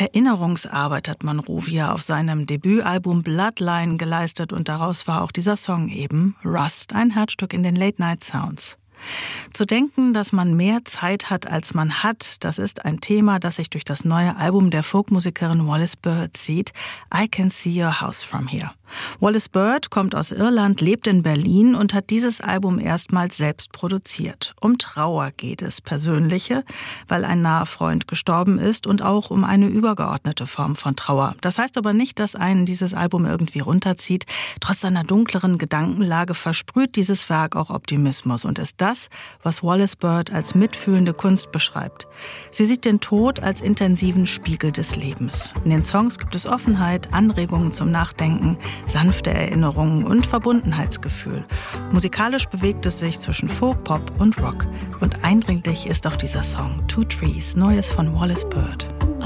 Erinnerungsarbeit hat Monrovia auf seinem Debütalbum Bloodline geleistet und daraus war auch dieser Song eben Rust, ein Herzstück in den Late-Night-Sounds. Zu denken, dass man mehr Zeit hat, als man hat, das ist ein Thema, das sich durch das neue Album der Folkmusikerin Wallis Bird zieht, I Can See Your House From Here. Wallis Bird kommt aus Irland, lebt in Berlin und hat dieses Album erstmals selbst produziert. Um Trauer geht es, persönliche, weil ein naher Freund gestorben ist und auch um eine übergeordnete Form von Trauer. Das heißt aber nicht, dass einen dieses Album irgendwie runterzieht. Trotz seiner dunkleren Gedankenlage versprüht dieses Werk auch Optimismus und ist das, was Wallis Bird als mitfühlende Kunst beschreibt. Sie sieht den Tod als intensiven Spiegel des Lebens. In den Songs gibt es Offenheit, Anregungen zum Nachdenken, sanfte Erinnerungen und Verbundenheitsgefühl. Musikalisch bewegt es sich zwischen Folk, Pop und Rock. Und eindringlich ist auch dieser Song Two Trees, Neues von Wallis Bird.